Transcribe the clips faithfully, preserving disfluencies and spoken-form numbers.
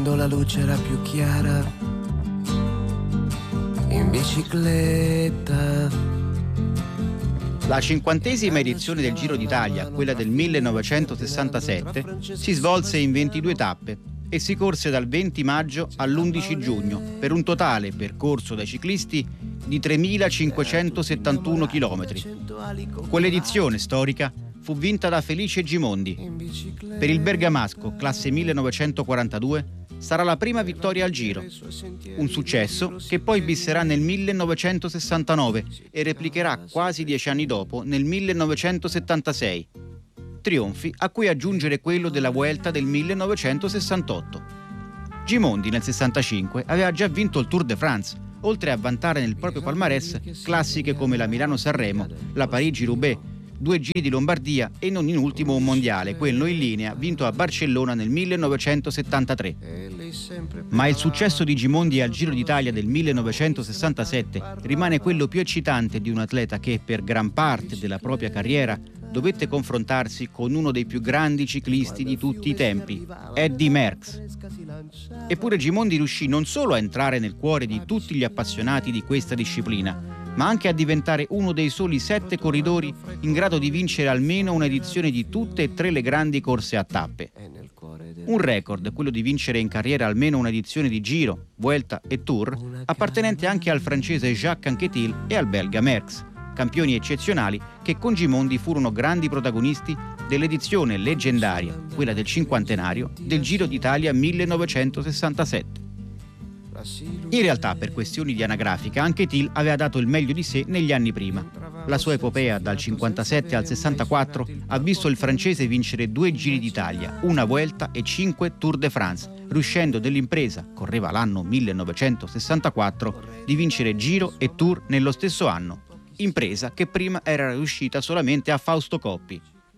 quando la luce era più chiara, in bicicletta. La cinquantesima edizione del Giro d'Italia, quella del millenovecentosessantasette, si svolse in ventidue tappe e si corse dal venti maggio all'undici giugno per un totale percorso dai ciclisti di tremilacinquecentosettantuno chilometri. Quell'edizione storica fu vinta da Felice Gimondi. Per il bergamasco, classe millenovecentoquarantadue, sarà la prima vittoria al Giro. Un successo che poi bisserà nel millenovecentosessantanove e replicherà quasi dieci anni dopo nel millenovecentosettantasei. Trionfi a cui aggiungere quello della Vuelta del millenovecentosessantotto. Gimondi nel sessantacinque aveva già vinto il Tour de France, oltre a vantare nel proprio palmarès classiche come la Milano-Sanremo, la Parigi-Roubaix, due giri di Lombardia e non in ultimo un mondiale, quello in linea, vinto a Barcellona nel millenovecentosettantatré. Ma il successo di Gimondi al Giro d'Italia del millenovecentosessantasette rimane quello più eccitante di un atleta che, per gran parte della propria carriera, dovette confrontarsi con uno dei più grandi ciclisti di tutti i tempi, Eddy Merckx. Eppure Gimondi riuscì non solo a entrare nel cuore di tutti gli appassionati di questa disciplina, ma anche a diventare uno dei soli sette corridori in grado di vincere almeno un'edizione di tutte e tre le grandi corse a tappe. Un record, quello di vincere in carriera almeno un'edizione di Giro, Vuelta e Tour, appartenente anche al francese Jacques Anquetil e al belga Merckx, campioni eccezionali che con Gimondi furono grandi protagonisti dell'edizione leggendaria, quella del cinquantenario, del Giro d'Italia millenovecentosessantasette. In realtà, per questioni di anagrafica, Anquetil aveva dato il meglio di sé negli anni prima. La sua epopea dal cinquantasette al sessantaquattro ha visto il francese vincere due Giri d'Italia, una Vuelta e cinque Tour de France, riuscendo dell'impresa, correva l'anno millenovecentosessantaquattro, di vincere Giro e Tour nello stesso anno. Impresa che prima era riuscita solamente a Fausto Coppi.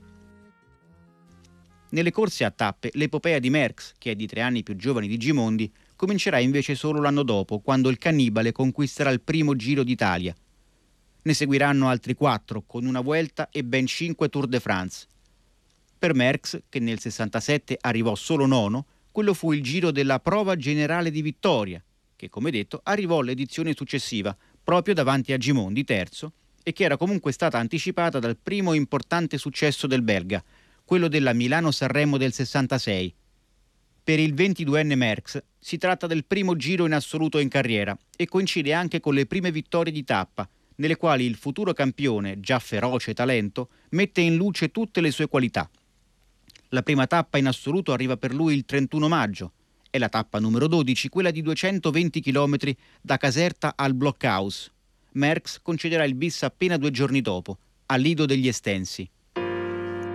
Nelle corse a tappe, l'epopea di Merckx, che è di tre anni più giovane di Gimondi, comincerà invece solo l'anno dopo, quando il cannibale conquisterà il primo Giro d'Italia. Ne seguiranno altri quattro, con una Vuelta e ben cinque Tour de France. Per Merckx, che nel sessantasette arrivò solo nono, quello fu il Giro della Prova Generale di Vittoria, che, come detto, arrivò l'edizione successiva, proprio davanti a Gimondi, terzo, e che era comunque stata anticipata dal primo importante successo del belga, quello della Milano-Sanremo del sessantasei. Per il ventiduenne Merckx si tratta del primo Giro in assoluto in carriera e coincide anche con le prime vittorie di tappa, nelle quali il futuro campione, già feroce talento, mette in luce tutte le sue qualità. La prima tappa in assoluto arriva per lui il trentuno maggio. È la tappa numero dodici, quella di duecentoventi chilometri da Caserta al Blockhaus. Merckx concederà il bis appena due giorni dopo, al Lido degli Estensi.